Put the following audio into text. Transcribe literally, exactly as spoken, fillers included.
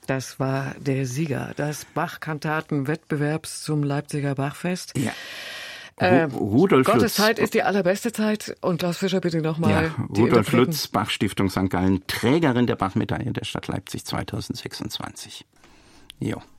Das war der Sieger des Bach-Kantaten-Wettbewerbs zum Leipziger Bachfest. Ja. Äh, Rudolf Gottes Lutz. Zeit ist die allerbeste Zeit. Und Klaus Fischer, bitte nochmal. Ja, Rudolf Lutz, Bach-Stiftung Sankt Gallen, Trägerin der Bach-Medaille der Stadt Leipzig zweitausendsechsundzwanzig. Jo.